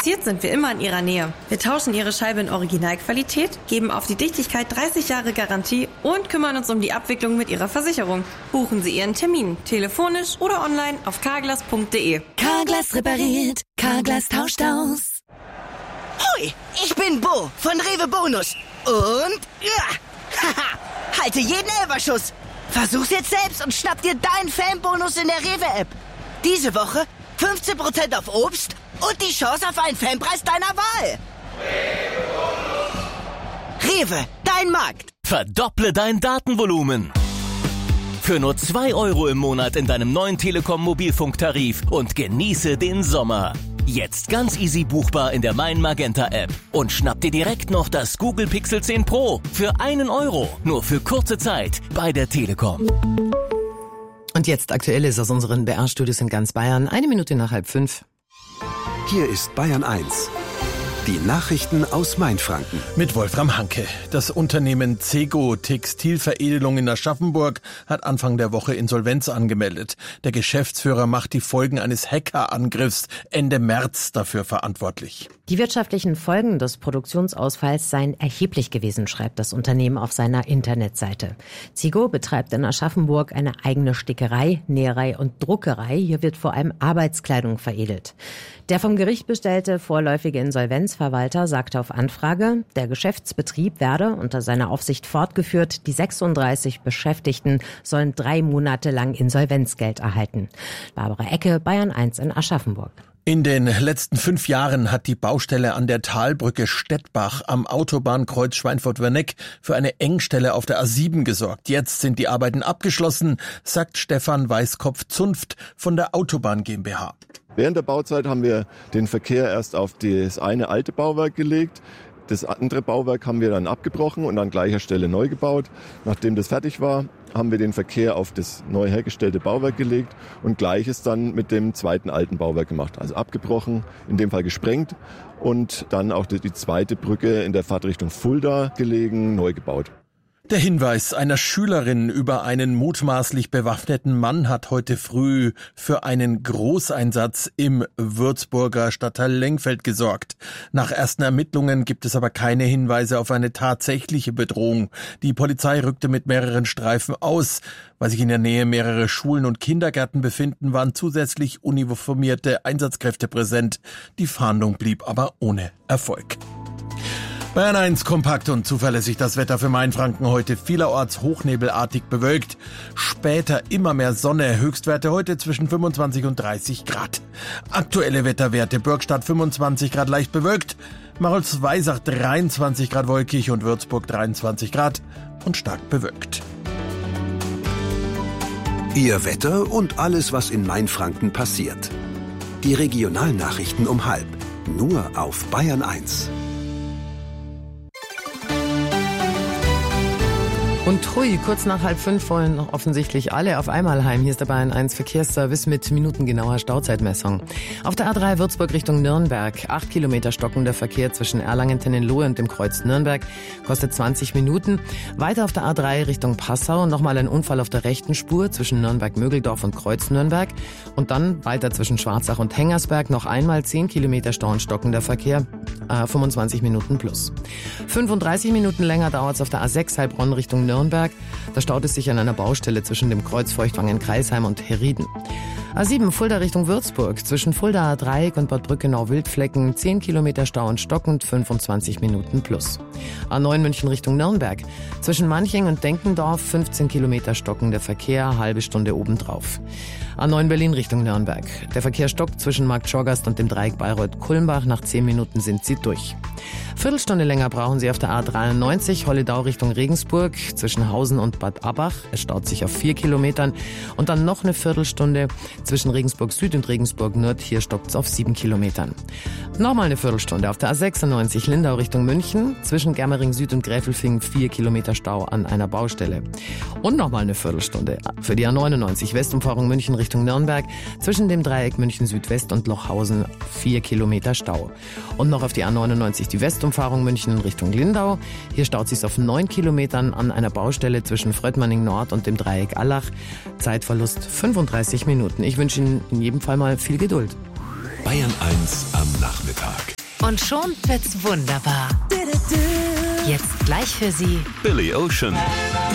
interessiert, sind wir immer in Ihrer Nähe. Wir tauschen Ihre Scheibe in Originalqualität, geben auf die Dichtigkeit 30 Jahre Garantie und kümmern uns um die Abwicklung mit Ihrer Versicherung. Buchen Sie Ihren Termin, telefonisch oder online auf carglass.de. Carglass repariert, Carglass tauscht aus. Hoi, ich bin Bo von Rewe Bonus. Und haha, halte jeden Elferschuss. Versuch's jetzt selbst und schnapp dir deinen Fanbonus in der Rewe-App. Diese Woche 15% auf Obst und die Chance auf einen Fanpreis deiner Wahl. Rewe, dein Markt. Verdopple dein Datenvolumen. Für nur 2 € im Monat in deinem neuen Telekom Mobilfunktarif und genieße den Sommer. Jetzt ganz easy buchbar in der Mein Magenta App. Und schnapp dir direkt noch das Google Pixel 10 Pro für 1 €. Nur für kurze Zeit bei der Telekom. Und jetzt Aktuelles aus unseren BR-Studios in ganz Bayern. 1 Minute nach 4:30. Hier ist Bayern 1. Die Nachrichten aus Mainfranken. Mit Wolfram Hanke. Das Unternehmen Zego Textilveredelung in Aschaffenburg hat Anfang der Woche Insolvenz angemeldet. Der Geschäftsführer macht die Folgen eines Hackerangriffs Ende März dafür verantwortlich. Die wirtschaftlichen Folgen des Produktionsausfalls seien erheblich gewesen, schreibt das Unternehmen auf seiner Internetseite. Zego betreibt in Aschaffenburg eine eigene Stickerei, Näherei und Druckerei. Hier wird vor allem Arbeitskleidung veredelt. Der vom Gericht bestellte vorläufige Insolvenzverwalter sagte auf Anfrage, der Geschäftsbetrieb werde unter seiner Aufsicht fortgeführt. Die 36 Beschäftigten sollen 3 Monate lang Insolvenzgeld erhalten. Barbara Ecke, Bayern 1 in Aschaffenburg. In den letzten 5 Jahren hat die Baustelle an der Talbrücke Stettbach am Autobahnkreuz Schweinfurt-Werneck für eine Engstelle auf der A7 gesorgt. Jetzt sind die Arbeiten abgeschlossen, sagt Stefan Weißkopf-Zunft von der Autobahn GmbH. Während der Bauzeit haben wir den Verkehr erst auf das eine alte Bauwerk gelegt. Das andere Bauwerk haben wir dann abgebrochen und an gleicher Stelle neu gebaut. Nachdem das fertig war, haben wir den Verkehr auf das neu hergestellte Bauwerk gelegt und Gleiches dann mit dem zweiten alten Bauwerk gemacht. Also abgebrochen, in dem Fall gesprengt und dann auch die zweite Brücke in der Fahrtrichtung Fulda gelegen, neu gebaut. Der Hinweis einer Schülerin über einen mutmaßlich bewaffneten Mann hat heute früh für einen Großeinsatz im Würzburger Stadtteil Lengfeld gesorgt. Nach ersten Ermittlungen gibt es aber keine Hinweise auf eine tatsächliche Bedrohung. Die Polizei rückte mit mehreren Streifen aus. Weil sich in der Nähe mehrere Schulen und Kindergärten befinden, waren zusätzlich uniformierte Einsatzkräfte präsent. Die Fahndung blieb aber ohne Erfolg. Bayern 1 kompakt und zuverlässig das Wetter für Mainfranken heute. Vielerorts hochnebelartig bewölkt. Später immer mehr Sonne. Höchstwerte heute zwischen 25 und 30 Grad. Aktuelle Wetterwerte. Bürgstadt 25 Grad leicht bewölkt. Marolz-Weisach 23 Grad wolkig und Würzburg 23 Grad und stark bewölkt. Ihr Wetter und alles, was in Mainfranken passiert. Die Regionalnachrichten um 12:30. Nur auf Bayern 1. Und hui, kurz nach 4:30 wollen offensichtlich alle auf einmal heim. Hier ist der Bayern 1 Verkehrsservice mit minutengenauer Stauzeitmessung. Auf der A3 Würzburg Richtung Nürnberg. 8 Kilometer stockender Verkehr zwischen Erlangen-Tennenlohe und dem Kreuz Nürnberg. Kostet 20 Minuten. Weiter auf der A3 Richtung Passau. Nochmal ein Unfall auf der rechten Spur zwischen Nürnberg-Mögeldorf und Kreuz Nürnberg. Und dann weiter zwischen Schwarzach und Hengersberg. Noch einmal 10 Kilometer Stau und stockender Verkehr. 25 Minuten plus. 35 Minuten länger dauert es auf der A6 Heilbronn Richtung Nürnberg. Da staut es sich an einer Baustelle zwischen dem Kreuz Feuchtwangen-Kreisheim und Herrieden. A7 Fulda Richtung Würzburg. Zwischen Fuldaer Dreieck und Bad Brückenau-Wildflecken 10 Kilometer Stau und stockend, 25 Minuten plus. A9 München Richtung Nürnberg. Zwischen Manching und Denkendorf 15 Kilometer stockender Verkehr, halbe Stunde obendrauf. A9 Berlin Richtung Nürnberg. Der Verkehr stockt zwischen Markt Schorgast und dem Dreieck Bayreuth-Kulmbach. Nach 10 Minuten sind sie durch. Viertelstunde länger brauchen Sie auf der A93 Holledau Richtung Regensburg zwischen Hausen und Bad Abbach. Es staut sich auf 4 Kilometern. Und dann noch eine Viertelstunde zwischen Regensburg Süd und Regensburg Nord. Hier stockt es auf 7 Kilometern. Nochmal eine Viertelstunde auf der A96 Lindau Richtung München. Zwischen Germering Süd und Gräfelfing 4 Kilometer Stau an einer Baustelle. Und nochmal eine Viertelstunde für die A99 Westumfahrung München Richtung Nürnberg. Zwischen dem Dreieck München Südwest und Lochhausen 4 Kilometer Stau. Und noch auf die A99 die Westumfahrung München in Richtung Lindau. Hier staut sich auf 9 Kilometern an einer Baustelle zwischen Fröttmanning Nord und dem Dreieck Allach. Zeitverlust 35 Minuten. Ich wünsche Ihnen in jedem Fall mal viel Geduld. Bayern 1 am Nachmittag. Und schon wird's wunderbar. Jetzt gleich für Sie Billy Ocean.